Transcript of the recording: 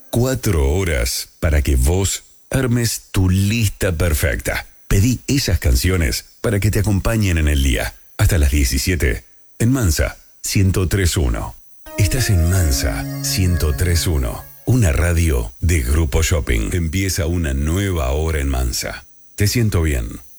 4 horas para que vos armes tu lista perfecta. Pedí esas canciones para que te acompañen en el día. Hasta las 17 en Mansa 103.1. Estás en Mansa 103.1. Una radio de Grupo Shopping. Empieza una nueva hora en Mansa. Te siento bien.